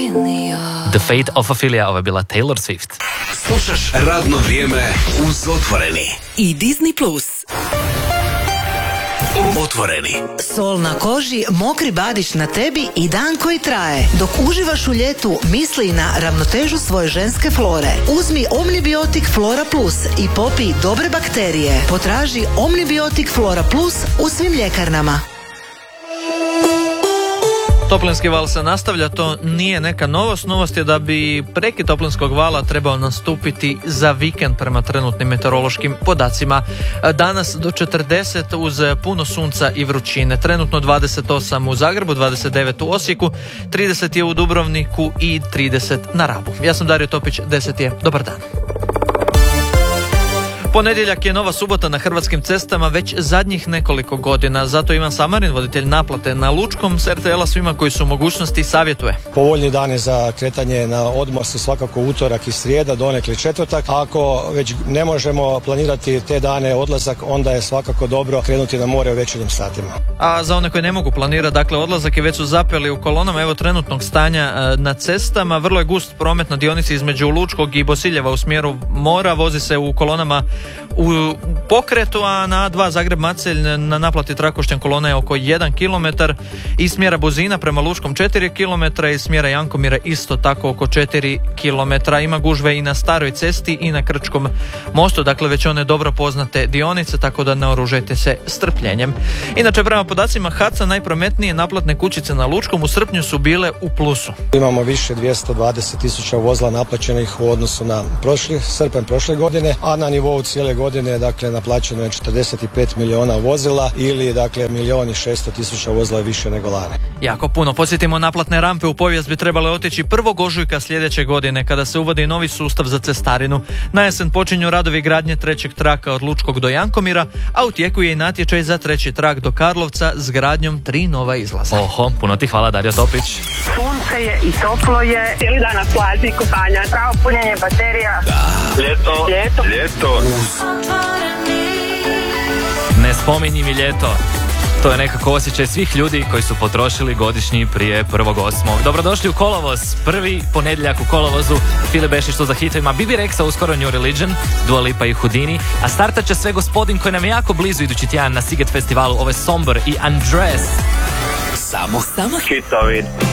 The Fate of Ophelia, ovo je bila Taylor Swift. Slušaš Radno vrijeme uz Otvoreni. I Disney Plus. Otvoreni. Sol na koži, mokri badić na tebi i dan koji traje. Dok uživaš u ljetu, misli na ravnotežu svoje ženske flore. Uzmi Omnibiotik Flora Plus i popij dobre bakterije. Potraži Omnibiotik Flora Plus u svim ljekarnama. Toplinski val se nastavlja, to nije neka novost. Novost je da bi prekid toplinskog vala trebao nastupiti za vikend prema trenutnim meteorološkim podacima. Danas do 40 uz puno sunca i vrućine. Trenutno 28 u Zagrebu, 29 u Osijeku, 30 je u Dubrovniku i 30 na Rabu. Ja sam Dario Topić, 10 je. Dobar dan. Ponedjeljak je nova subota na hrvatskim cestama već zadnjih nekoliko godina. Zato Ivan Samarin, voditelj naplate na Lučkom, s RTL-a svima koji su u mogućnosti savjetuje. Povoljni dani za kretanje na odmor su svakako utorak i srijeda, donekle četvrtak. Ako već ne možemo planirati te dane odlazak, onda je svakako dobro krenuti na more u večernjim satima. A za one koji ne mogu planirati, dakle odlazak je već su zapeli u kolonama evo trenutnog stanja na cestama. Vrlo je gust promet na dionici između Lučkog i Bosiljeva u smjeru mora. Vozi se u kolonama u pokretu, a na A2 Zagreb-Macelj na naplati Trakošćan kolona je oko 1 km, iz smjera Buzina prema Lučkom 4 km, iz smjera Jankomira isto tako oko 4 km. Ima gužve i na staroj cesti i na Krčkom mostu, dakle već one dobro poznate dionice, tako da naoružajte se strpljenjem. Inače, prema podacima HAC-a najprometnije naplatne kućice na Lučkom u srpnju su bile u plusu. Imamo više 220.000 vozila naplaćenih u odnosu na srpanj prošle godine, a na nivou cijele godine, dakle, naplaćeno je 45 miliona vozila ili, dakle, 1.600.000 vozila više nego lani. Jako puno. Podsjetimo, naplatne rampe u povijest bi trebale otići 1. ožujka sljedeće godine, kada se uvodi novi sustav za cestarinu. Na jesen počinju radovi gradnje trećeg traka od Lučkog do Jankomira, a u tijeku je i natječaj za treći trak do Karlovca s gradnjom 3 nova izlaza. Oho, puno ti hvala, Dario Topić. Sunce je i toplo je, cijeli dan na plaži, kupanja, pravo punjenje baterija. Ljeto. Ne spominji mi ljeto. To je nekako osjećaj svih ljudi koji su potrošili godišnji prije 1.8. Dobrodošli u kolovoz, prvi ponedjeljak u kolovozu. Filip Bešić tu za hitovima, Bibi Rexa, uskoro New Religion, Dua Lipa i Houdini. A startat će sve gospodin koji nam je jako blizu idući tjedan na Siget festivalu. Ovo je Somber i Undress. Samo hitovi.